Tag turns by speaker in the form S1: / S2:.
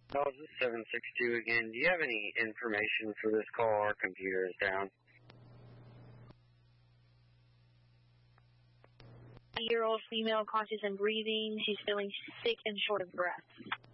S1: Oh, this is 762 again. Do you have any information for this call? Our computer is down.
S2: 8-year-old female, conscious and breathing. She's feeling sick and short of breath.